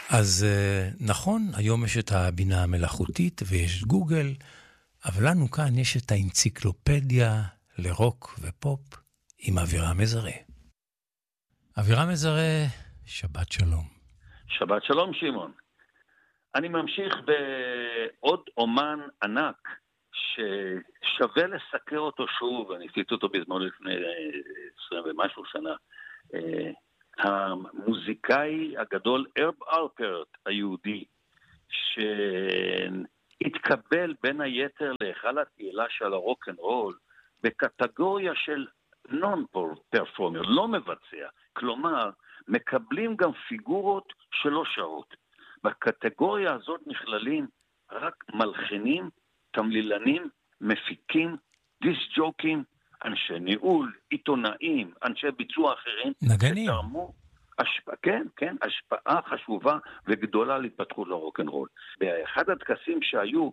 אז נכון, היום יש את הבינה המלאכותית ויש גוגל, אבל לנו כאן יש את האנציקלופדיה לרוק ופופ עם אבירם מזרה. אבירם מזרה, שבת שלום. שבת שלום, שמעון. אני ממשיך בעוד אומן ענק ששווה לסקר אותו שוב, אני עשיתי אותו בזמן לפני 20 ומשהו שנה. המוזיקאי הגדול ארב אלפרט היהודי, שהתקבל בין היתר להיכל התהילה של הרוק אנד רול בקטגוריה של non-performer, לא מבצע. כלומר, מקבלים גם פיגורות שלא שרות. בקטגוריה הזאת נכללים רק מלחינים, תמלילנים, מפיקים, דיסק-ג'וקים, אנשי ניהול, עיתונאים, אנשי ביצוע אחרים. נגנים. שתרמו, כן, השפעה חשובה וגדולה להתפתחות לרוק'נ'רול. באחד הטקסים שהיו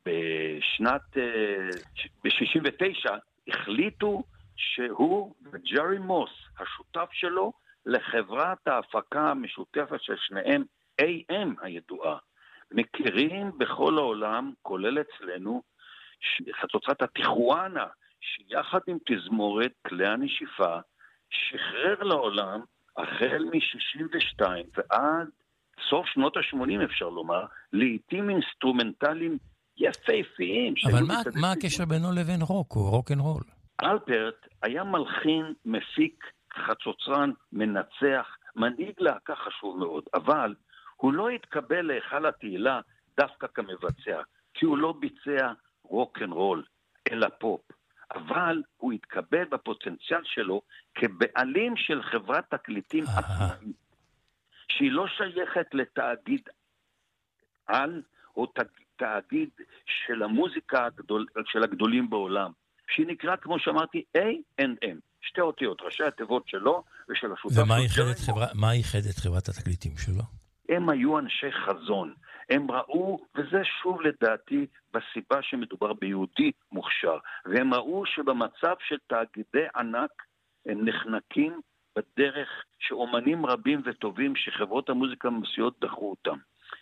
ב-69, החליטו שהוא וג'רי מוס, השותף שלו, לחברת ההפקה המשותפת של שניהם, AM הידועה. מכירים בכל העולם, כולל אצלנו, חצוצרת הטיחואנה, שיחד עם תזמורת כלי הנשיפה, שחרר לעולם, החל מ-62 ועד סוף שנות ה-80 אפשר לומר, לעתים אינסטרומנטליים יפהפיים. אבל מה הקשר בינו לבין רוק או רוק אנד רול? אלפרט היה מלחין, מפיק, חצוצרן, מנצח, מנהיג להקה חשוב מאוד, אבל הוא לא התקבל להיכל התהילה דווקא כמבצע, כי הוא לא ביצע רוק אנד רול, אלא פופ. אבל הוא התקבל בפוטנציאל שלו כבעלים של חברת תקליטים עצמאית, שהיא לא שייכת לתאגיד על או תאגיד של המוזיקה של הגדולים בעולם, שהיא נקרא, כמו שאמרתי, A&M, שתי אותיות, ראשי התיבות שלו ושל השותף. ומה ייחד את חברת התקליטים שלו? הם היו אנשי חזון. הם ראו, וזה שוב לדעתי בסיבה שמדובר ביהודי מוכשר, והם ראו שבמצב של תאגידי ענק הם נחנקים בדרך שאומנים רבים וטובים שחברות המוזיקה המסויות דחו אותם.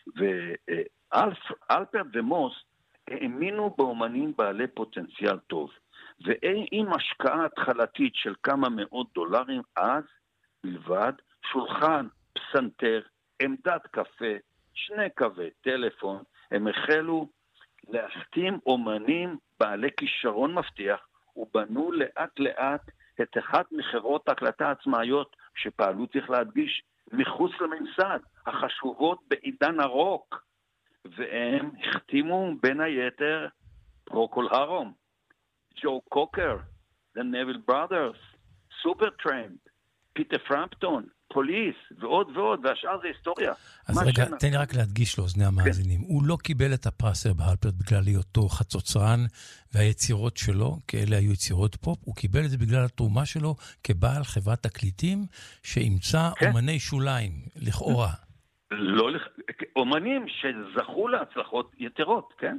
ואלפרט ומוס האמינו באומנים בעלי פוטנציאל טוב, ועם השקעה התחלתית של כמה מאות דולרים אז בלבד, שולחן, פסנתר, עמדת קפה, 2 קווי טלפון, הם החלו להחתים אומנים בעלי כישרון מבטיח, ובנו לאט לאט את אחת מחברות ההקלטה עצמאיות שפעלו, צריך להדגיש, מחוץ לממסד, החשובות בעידן הרוק, והם החתימו בין היתר פרוקול הרום, ג'ו קוקר, The Neville Brothers, סופרטראמפ, פיטר פרמפטון, פוליס, ועוד ועוד, והשאר זה היסטוריה. אז רגע, תן לי רק להדגיש לאוזני המאזינים. הוא לא קיבל את הפרס ארב אלפרט בגלל היותו חצוצרן, והיצירות שלו, כאלה היו יצירות פופ, הוא קיבל את זה בגלל התרומה שלו כבעל חברת תקליטים, שאימצה אומני שוליים, לכאורה. לא, אומנים שזכו להצלחות יתרות, כן?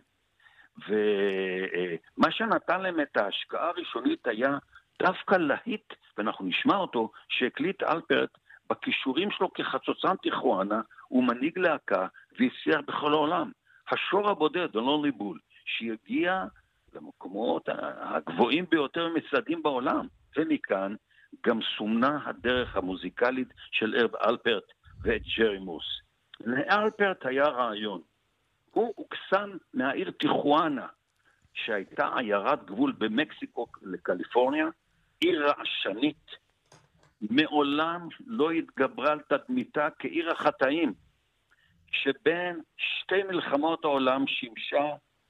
ומה שנתן להם את ההשקעה הראשונית היה דווקא להיט, ואנחנו נשמע אותו, שהקליט אלפרט בכישורים שלו כחצוצרן טיחואנה, הוא מנהיג להקה והצליח בכל העולם. השור הבודד, The Lonely Bull, שהגיע למקומות הגבוהים ביותר מצעדים בעולם, ומכאן גם סומנה הדרך המוזיקלית של ארב אלפרט ואת ג'רי מוס. לאלפרט היה רעיון. הוא הוקסם מהעיר טיחואנה, שהייתה עיירת גבול במקסיקו לקליפורניה, עיר רעשנית, מעולם לא התגברה על תדמיתה כעיר החטאים, שבין שתי מלחמות העולם שימשה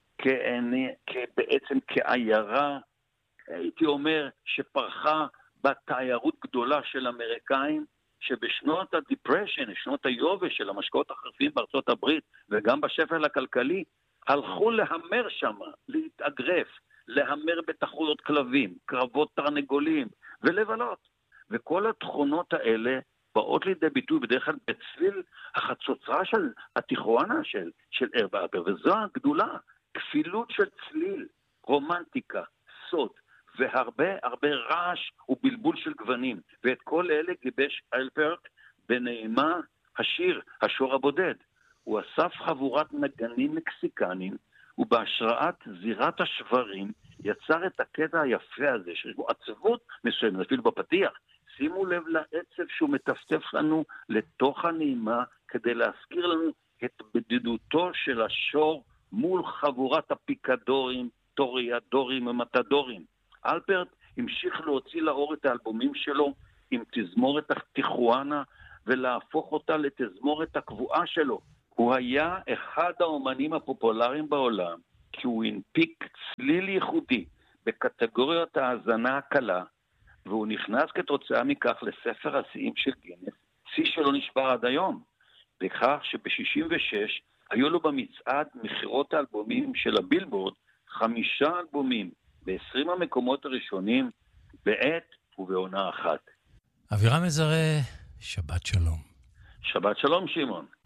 בעצם כעיירה, הייתי אומר, שפרחה בתיירות גדולה של אמריקאים, שבשנות הדיפרשן, שנות היובש של המשקאות החרפים בארצות הברית, וגם בשפל הכלכלי, הלכו להמר שם, להתאגרף, להמר בתחרויות כלבים, קרבות תרנגולים, ולבלות. וכל התכונות האלה באות לידי ביטוי בדרך כלל בצליל החצוצרה של הטיחואנה של ארב אלפרט, וזו הגדולה, כפילות של צליל, רומנטיקה, סוד, והרבה רעש ובלבול של גוונים, ואת כל אלה גיבש אלפרט בנעימה השיר השור הבודד. הוא אסף חבורת נגנים מקסיקנים, ובהשראת זירת השברים יצר את הקטע היפה הזה, שיש בו עצבות מסוימת, אפילו בפתיח. שימו לב לעצב שהוא מטפטף לנו לתוך הנעימה, כדי להזכיר לנו את בדידותו של השור מול חבורת הפיקדורים, טוריאדורים ומטדורים. אלפרט המשיך להוציא לאור את האלבומים שלו עם תזמורת טיחואנה, ולהפוך אותה לתזמורת הקבועה שלו. הוא היה אחד האומנים הפופולריים בעולם, כי הוא הנפיק צליל ייחודי בקטגוריית ההאזנה הקלה, והוא נכנס כתוצאה מכך לספר השיאים של גינס, שיא שלא נשבר עד היום, בכך שב-66 היו לו במצעד מחירות האלבומים של הבילבורד 5 אלבומים ב-20 המקומות הראשונים בעת ובעונה אחת. אבירם מזרה, שבת שלום. שבת שלום, שמעון.